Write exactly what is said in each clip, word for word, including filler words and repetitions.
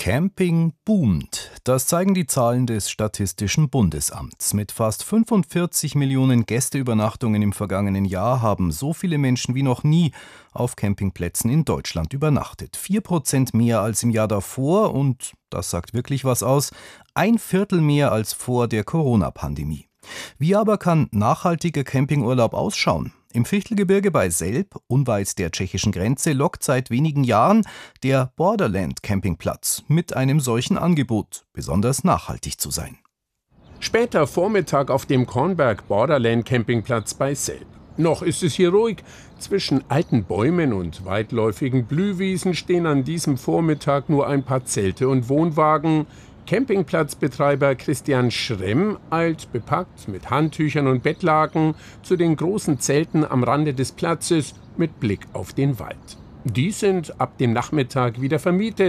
Camping boomt. Das zeigen die Zahlen des Statistischen Bundesamts. Mit fast fünfundvierzig Millionen Gästeübernachtungen im vergangenen Jahr haben so viele Menschen wie noch nie auf Campingplätzen in Deutschland übernachtet. Vier Prozent mehr als im Jahr davor und, das sagt wirklich was aus, ein Viertel mehr als vor der Corona-Pandemie. Wie aber kann nachhaltiger Campingurlaub ausschauen? Im Fichtelgebirge bei Selb, unweit der tschechischen Grenze, lockt seit wenigen Jahren der Borderland Campingplatz mit einem solchen Angebot, besonders nachhaltig zu sein. Später Vormittag auf dem Kornberg Borderland Campingplatz bei Selb. Noch ist es hier ruhig. Zwischen alten Bäumen und weitläufigen Blühwiesen stehen an diesem Vormittag nur ein paar Zelte und Wohnwagen. Campingplatzbetreiber Christian Schremm eilt bepackt mit Handtüchern und Bettlaken zu den großen Zelten am Rande des Platzes mit Blick auf den Wald. Die sind ab dem Nachmittag wieder vermietet.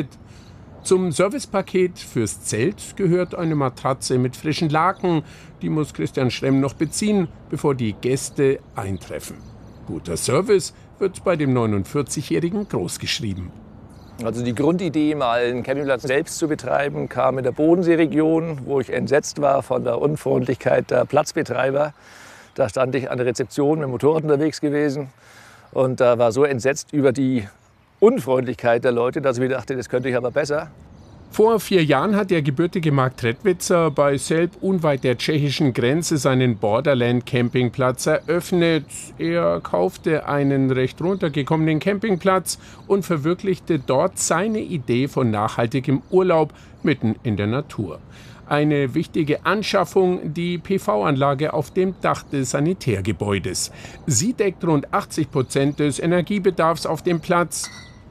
Zum Servicepaket fürs Zelt gehört eine Matratze mit frischen Laken. Die muss Christian Schremm noch beziehen, bevor die Gäste eintreffen. Guter Service wird bei dem neunundvierzigjährigen großgeschrieben. Also die Grundidee, mal einen Campingplatz selbst zu betreiben, kam in der Bodenseeregion, wo ich entsetzt war von der Unfreundlichkeit der Platzbetreiber. Da stand ich an der Rezeption mit dem Motorrad unterwegs gewesen und da war so entsetzt über die Unfreundlichkeit der Leute, dass ich mir dachte, das könnte ich aber besser. Vor vier Jahren hat der gebürtige Mark Trettwitzer bei Selb unweit der tschechischen Grenze seinen Borderland Campingplatz eröffnet. Er kaufte einen recht runtergekommenen Campingplatz und verwirklichte dort seine Idee von nachhaltigem Urlaub mitten in der Natur. Eine wichtige Anschaffung, die P V-Anlage auf dem Dach des Sanitärgebäudes. Sie deckt rund achtzig Prozent des Energiebedarfs auf dem Platz.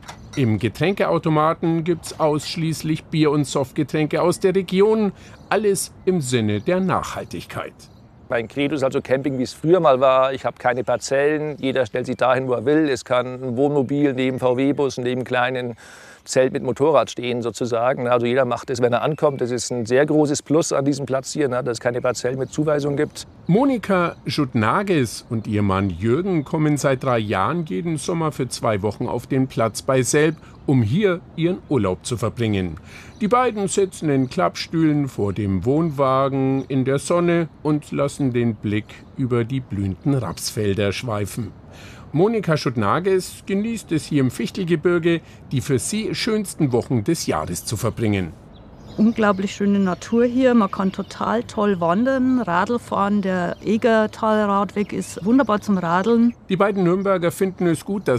Im Getränkeautomaten gibt's ausschließlich Bier- und Softgetränke aus der Region. Alles im Sinne der Nachhaltigkeit. Mein Credo ist also Camping, wie es früher mal war. Ich habe keine Parzellen. Jeder stellt sich dahin, wo er will. Es kann ein Wohnmobil neben V W-Bus, neben kleinen Zelt mit Motorrad stehen sozusagen. Also jeder macht es, wenn er ankommt. Das ist ein sehr großes Plus an diesem Platz hier, dass es keine Parzellen mit Zuweisung gibt. Monika Schutnages und ihr Mann Jürgen kommen seit drei Jahren jeden Sommer für zwei Wochen auf den Platz bei Selb, um hier ihren Urlaub zu verbringen. Die beiden sitzen in Klappstühlen vor dem Wohnwagen in der Sonne und lassen den Blick über die blühenden Rapsfelder schweifen. Monika Schutnages genießt es hier im Fichtelgebirge, die für sie schönsten Wochen des Jahres zu verbringen. Unglaublich schöne Natur hier, man kann total toll wandern, Radl fahren, der Egertalradweg ist wunderbar zum Radeln. Die beiden Nürnberger finden es gut, dass